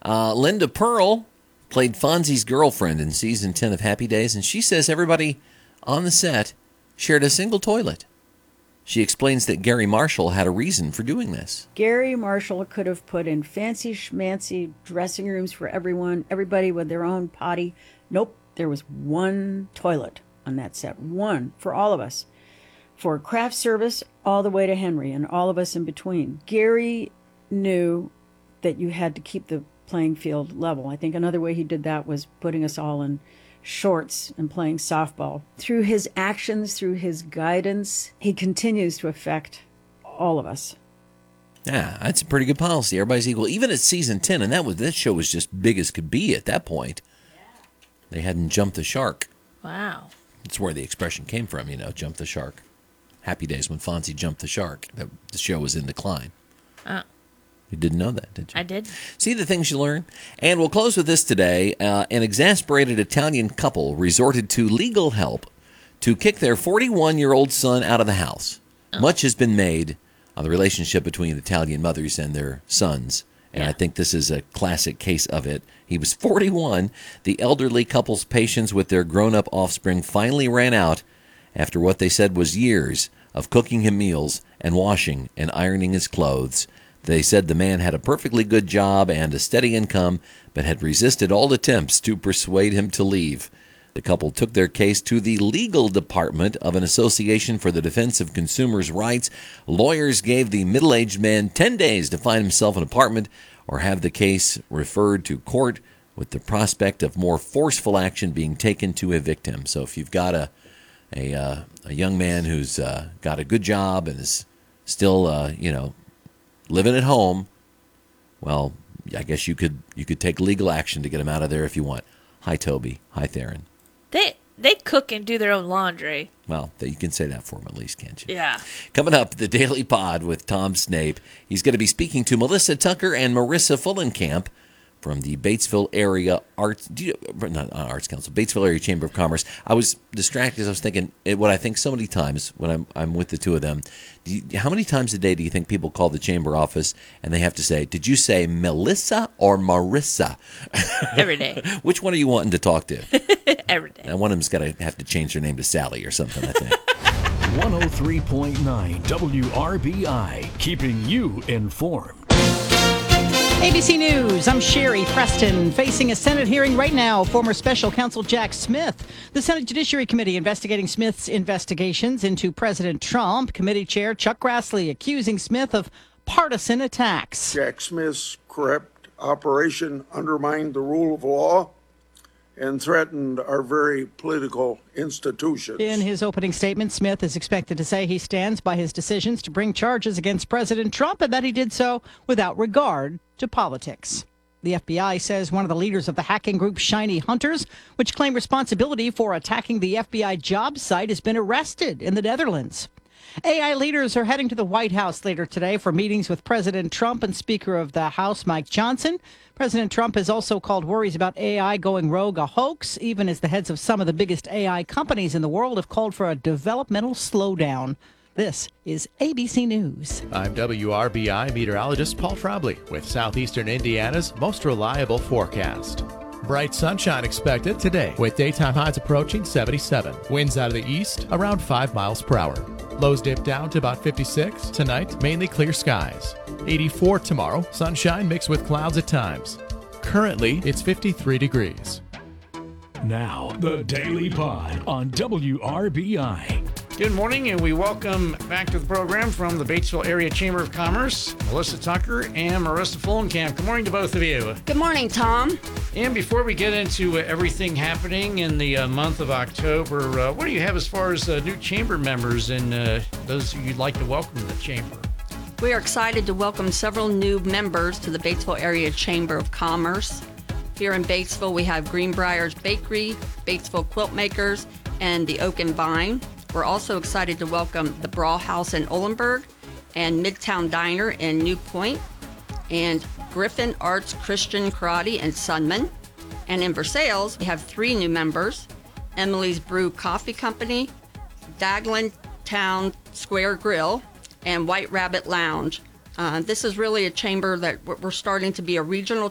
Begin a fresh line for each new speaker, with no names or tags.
Linda Pearl played Fonzie's girlfriend in season 10 of Happy Days, and she says everybody on the set shared a single toilet. She explains that Gary Marshall had a reason for doing this.
Gary Marshall could have put in fancy schmancy dressing rooms for everyone, everybody with their own potty. Nope, there was one toilet on that set, one for all of us. For craft service all the way to Henry and all of us in between. Gary knew that you had to keep the playing field level. I think another way he did that was putting us all in shorts and playing softball. Through his actions, through his guidance, he continues to affect all of us.
Yeah, that's a pretty good policy. Everybody's equal. Even at season 10, and that show was just big as could be at that point. They hadn't jumped the shark.
Wow.
That's where the expression came from, jump the shark. Happy Days when Fonzie jumped the shark. The show was in decline. You didn't know that, did you?
I did.
See the things you learn? And we'll close with this today. An exasperated Italian couple resorted to legal help to kick their 41-year-old son out of the house. Much has been made on the relationship between Italian mothers and their sons. And I think this is a classic case of it. He was 41. The elderly couple's patience with their grown-up offspring finally ran out after what they said was years of cooking him meals and washing and ironing his clothes. They said the man had a perfectly good job and a steady income, but had resisted all attempts to persuade him to leave. The couple took their case to the legal department of an association for the defense of consumers' rights. Lawyers gave the middle-aged man 10 days to find himself an apartment or have the case referred to court, with the prospect of more forceful action being taken to evict him. So if you've got a young man who's got a good job and is still, living at home, well, I guess you could take legal action to get him out of there if you want. Hi, Toby. Hi, Theron.
They cook and do their own laundry.
Well, you can say that for him at least, can't you?
Yeah.
Coming up, the Daily Pod with Tom Snape. He's going to be speaking to Melissa Tucker and Marissa Fullenkamp from the Batesville Area Batesville Area Chamber of Commerce. I was distracted because I was thinking what I think so many times when I'm with the two of them. How many times a day do you think people call the chamber office and they have to say, did you say Melissa or Marissa?
Every day.
Which one are you wanting to talk to?
Every day.
And one of them's got to have to change their name to Sally or something, I think.
103.9 WRBI, keeping you informed.
ABC News, I'm Sherry Preston. Facing a Senate hearing right now, former special counsel Jack Smith. The Senate Judiciary Committee investigating Smith's investigations into President Trump. Committee Chair Chuck Grassley accusing Smith of partisan attacks.
Jack Smith's corrupt operation undermined the rule of law and threatened our very political institutions.
In his opening statement, Smith is expected to say he stands by his decisions to bring charges against President Trump and that he did so without regard to politics. The FBI says one of the leaders of the hacking group Shiny Hunters, which claim responsibility for attacking the FBI job site, has been arrested in the Netherlands. AI leaders are heading to the White House later today for meetings with President Trump and Speaker of the House Mike Johnson. President Trump has also called worries about AI going rogue a hoax, even as the heads of some of the biggest AI companies in the world have called for a developmental slowdown. This is ABC News.
I'm WRBI meteorologist Paul Trombley with southeastern Indiana's most reliable forecast. Bright sunshine expected today with daytime highs approaching 77. Winds out of the east around 5 miles per hour. Lows dip down to about 56. Tonight, mainly clear skies. 84 tomorrow, sunshine mixed with clouds at times. Currently, it's 53 degrees.
Now, the Daily Pod on WRBI.
Good morning, and we welcome back to the program from the Batesville Area Chamber of Commerce, Melissa Tucker and Marissa Fullenkamp. Good morning to both of you.
Good morning, Tom.
And before we get into everything happening in the month of October, what do you have as far as new chamber members and those you'd like to welcome to the chamber?
We are excited to welcome several new members to the Batesville Area Chamber of Commerce. Here in Batesville, we have Greenbriers Bakery, Batesville Quilt Makers, and the Oak and Vine. We're also excited to welcome the Brawl House in Olenburg and Midtown Diner in New Point, and Griffin Arts Christian Karate in Sunman. And in Versailles, we have 3 new members: Emily's Brew Coffee Company, Daglin Town Square Grill, and White Rabbit Lounge. This is really a chamber that we're starting to be a regional